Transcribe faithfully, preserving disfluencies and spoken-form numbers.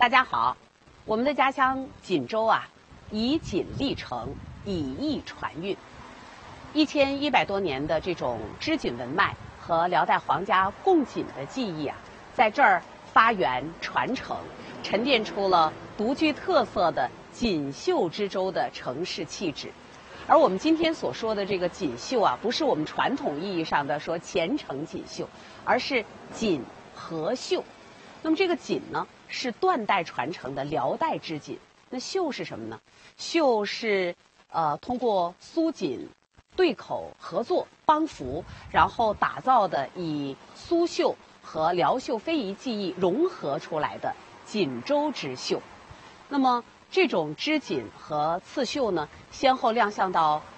大家好，我们的家乡锦州啊，以锦立城，以艺传韵。一千一百多年的这种织锦文脉和辽代皇家贡锦的技艺啊，在这儿发源传承，沉淀出了独具特色的锦绣之州的城市气质。而我们今天所说的这个锦绣啊，不是我们传统意义上的说虔诚锦绣，而是锦和绣。那么这个锦呢，是断代传承的辽代织锦。那绣是什么呢？绣是呃通过苏锦对口合作帮扶，然后打造的以苏绣和辽绣非遗技艺融合出来的锦州织绣。那么这种织锦和刺绣呢，先后亮相到